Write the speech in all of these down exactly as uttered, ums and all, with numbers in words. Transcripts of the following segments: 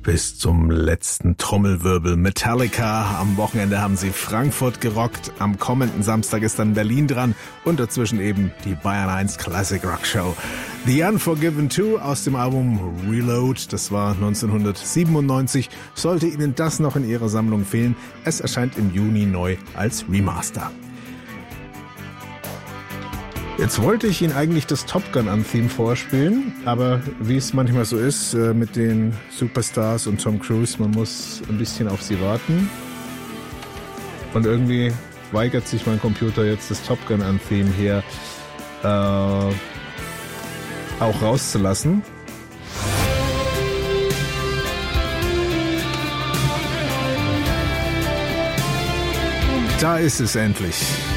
bis zum letzten Trommelwirbel. Metallica, am Wochenende haben sie Frankfurt gerockt, am kommenden Samstag ist dann Berlin dran und dazwischen eben die Bayern eins Classic Rock Show. The Unforgiven zwei aus dem Album Reload, das war neunzehnhundertsiebenundneunzig. Sollte Ihnen das noch in Ihrer Sammlung fehlen, es erscheint im Juni neu als Remaster. Jetzt wollte ich Ihnen eigentlich das Top Gun-Theme vorspielen, aber wie es manchmal so ist äh, mit den Superstars und Tom Cruise, man muss ein bisschen auf sie warten. Und irgendwie weigert sich mein Computer jetzt das Top Gun-Theme hier äh, auch rauszulassen. Da ist es endlich.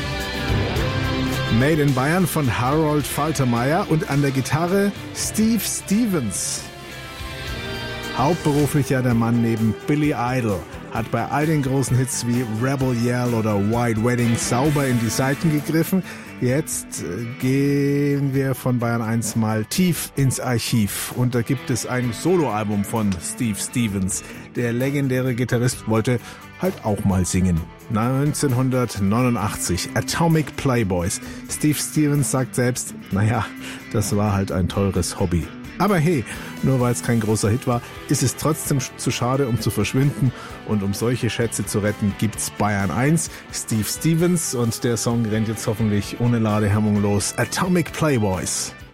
Made in Bayern von Harold Faltermeyer und an der Gitarre Steve Stevens. Hauptberuflich ja der Mann neben Billy Idol, hat bei all den großen Hits wie Rebel Yell oder White Wedding sauber in die Saiten gegriffen. Jetzt gehen wir von Bayern eins mal tief ins Archiv und da gibt es ein Soloalbum von Steve Stevens. Der legendäre Gitarrist wollte halt auch mal singen. neunzehnhundertneunundachtzig, Atomic Playboys. Steve Stevens sagt selbst, naja, das war halt ein teures Hobby. Aber hey, nur weil es kein großer Hit war, ist es trotzdem zu schade, um zu verschwinden. Und um solche Schätze zu retten, gibt's Bayern eins, Steve Stevens und der Song rennt jetzt hoffentlich ohne Ladehemmung los. Atomic Playboys.